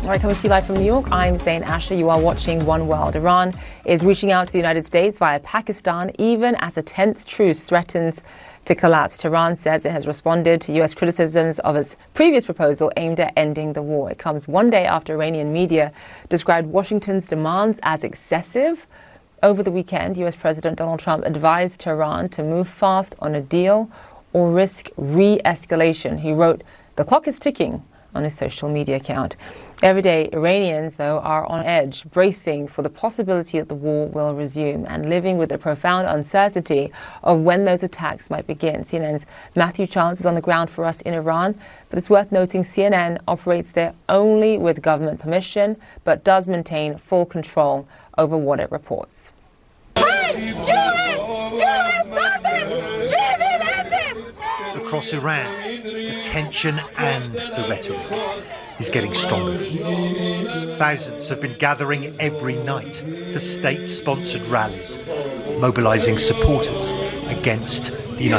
All right, coming to you live from New York, I'm Zain Asher. You are watching One World. Iran is reaching out to the United States via Pakistan, even as a tense truce threatens to collapse. Tehran says it has responded to U.S. criticisms of its previous proposal aimed at ending the war. It comes one day after Iranian media described Washington's demands as excessive. Over the weekend, U.S. President Donald Trump advised Tehran to move fast on a deal or risk re-escalation. He wrote, "The clock is ticking," on his social media account. Everyday Iranians, though, are on edge, bracing for the possibility that the war will resume and living with the profound uncertainty of when those attacks might begin. CNN's Matthew Chance is on the ground for us in Iran, but it's worth noting CNN operates there only with government permission, but does maintain full control over what it reports. Across Iran, the tension and the rhetoric is getting stronger. Thousands have been gathering every night for state-sponsored rallies, mobilizing supporters against